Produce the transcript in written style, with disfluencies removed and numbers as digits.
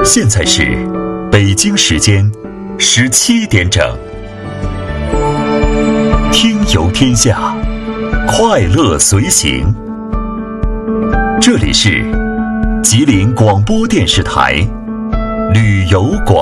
现在是北京时间17点整。听游天下，快乐随行。这里是吉林广播电视台旅游广。